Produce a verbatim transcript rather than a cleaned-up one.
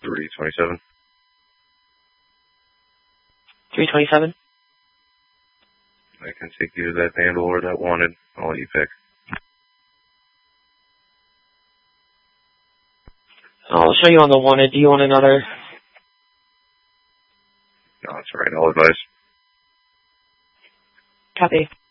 three twenty-seven. three twenty-seven? I can take you to that handle or that wanted. I'll let you pick. I'll show you on the wanted. Do you want another? No, that's all right. I'll advise. Copy.